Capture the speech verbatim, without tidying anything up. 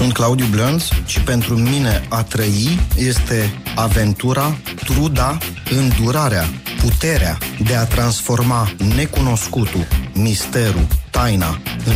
Sunt Claudiu Blânz și pentru mine a trăi este aventura, truda, îndurarea, puterea de a transforma necunoscutul, misterul, taina în